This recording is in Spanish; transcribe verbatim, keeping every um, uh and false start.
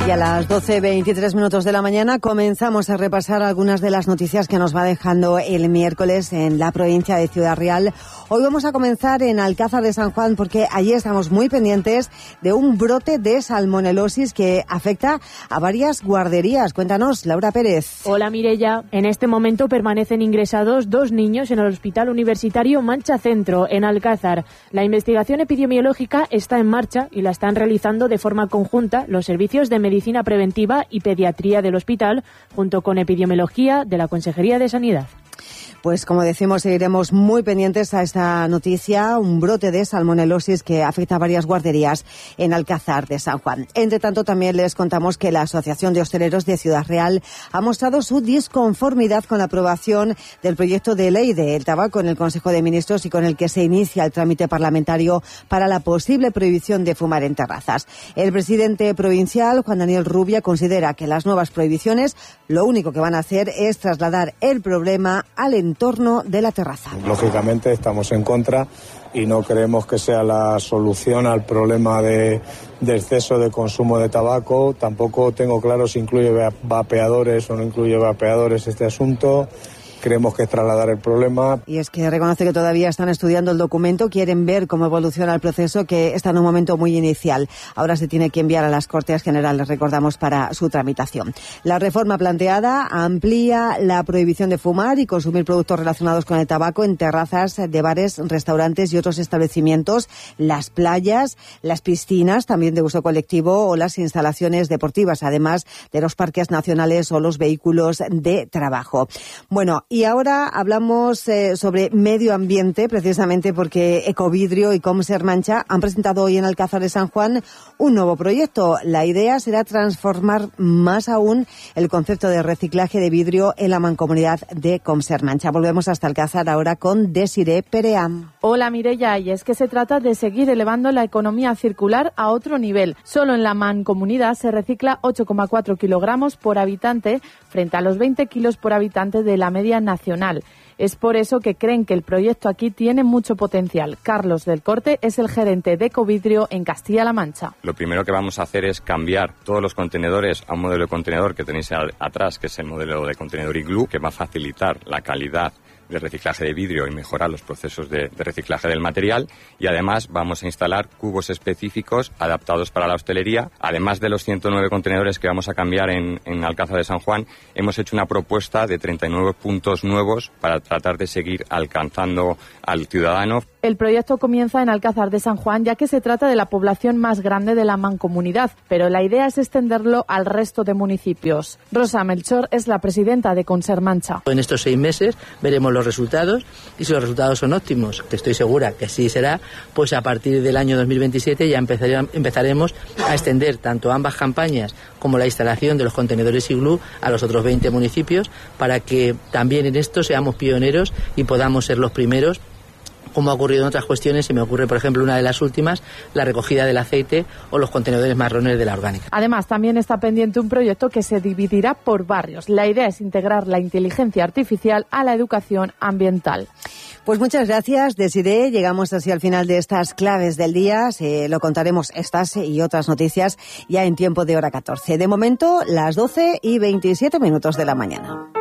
Y a las doce veintitrés minutos de la mañana comenzamos a repasar algunas de las noticias que nos va dejando el miércoles en la provincia de Ciudad Real. Hoy vamos a comenzar en Alcázar de San Juan porque allí estamos muy pendientes de un brote de salmonelosis que afecta a varias guarderías. Cuéntanos, Laura Pérez. Hola, Mireia. En este momento permanecen ingresados dos niños en el Hospital Universitario Mancha Centro, en Alcázar. La investigación epidemiológica está en marcha y la están realizando de forma conjunta los servicios de medicina Medicina Preventiva y Pediatría del hospital, junto con Epidemiología de la Consejería de Sanidad. Pues como decimos, seguiremos muy pendientes a esta noticia, un brote de salmonelosis que afecta a varias guarderías en Alcázar de San Juan. Entre tanto, también les contamos que la Asociación de Hosteleros de Ciudad Real ha mostrado su disconformidad con la aprobación del proyecto de ley del tabaco en el Consejo de Ministros y con el que se inicia el trámite parlamentario para la posible prohibición de fumar en terrazas. El presidente provincial, Juan Daniel Rubia, considera que las nuevas prohibiciones lo único que van a hacer es trasladar el problema al entorno entorno de la terraza. Lógicamente estamos en contra y no creemos que sea la solución al problema de, de exceso de consumo de tabaco. Tampoco tengo claro si incluye vapeadores o no incluye vapeadores este asunto. Creemos que es trasladar el problema. Y es que reconoce que todavía están estudiando el documento, quieren ver cómo evoluciona el proceso, que está en un momento muy inicial. Ahora se tiene que enviar a las Cortes Generales, recordamos, para su tramitación. La reforma planteada amplía la prohibición de fumar y consumir productos relacionados con el tabaco en terrazas de bares, restaurantes y otros establecimientos, las playas, las piscinas, también de uso colectivo, o las instalaciones deportivas, además de los parques nacionales o los vehículos de trabajo. Bueno, y ahora hablamos eh, sobre medio ambiente, precisamente porque Ecovidrio y Comser Mancha han presentado hoy en Alcázar de San Juan un nuevo proyecto. La idea será transformar más aún el concepto de reciclaje de vidrio en la mancomunidad de Comser Mancha. Volvemos hasta Alcázar ahora con Desiree Perea. Hola, Mireia, y es que se trata de seguir elevando la economía circular a otro nivel. Solo en la mancomunidad se recicla ocho coma cuatro kilogramos por habitante frente a los veinte kilos por habitante de la media nacional. Es por eso que creen que el proyecto aquí tiene mucho potencial. Carlos del Corte es el gerente de Ecovidrio en Castilla-La Mancha. Lo primero que vamos a hacer es cambiar todos los contenedores a un modelo de contenedor que tenéis atrás, que es el modelo de contenedor iglú, que va a facilitar la calidad de reciclaje de vidrio y mejorar los procesos de, de reciclaje del material, y además vamos a instalar cubos específicos adaptados para la hostelería. Además de los ciento nueve contenedores que vamos a cambiar en, en Alcázar de San Juan, hemos hecho una propuesta de treinta y nueve puntos nuevos para tratar de seguir alcanzando al ciudadano. El proyecto comienza en Alcázar de San Juan, ya que se trata de la población más grande de la mancomunidad, pero la idea es extenderlo al resto de municipios. Rosa Melchor es la presidenta de Comser Mancha. En estos seis meses veremos los resultados, y si los resultados son óptimos, que estoy segura que sí será, pues a partir del año dos mil veintisiete ya empezaremos a extender tanto ambas campañas como la instalación de los contenedores iglú a los otros veinte municipios, para que también en esto seamos pioneros y podamos ser los primeros, como ha ocurrido en otras cuestiones. Se me ocurre, por ejemplo, una de las últimas, la recogida del aceite o los contenedores marrones de la orgánica. Además, también está pendiente un proyecto que se dividirá por barrios. La idea es integrar la inteligencia artificial a la educación ambiental. Pues muchas gracias, Desiree. Llegamos así al final de estas claves del día. Se lo contaremos estas y otras noticias ya en tiempo de hora catorce. De momento, las doce y veintisiete minutos de la mañana.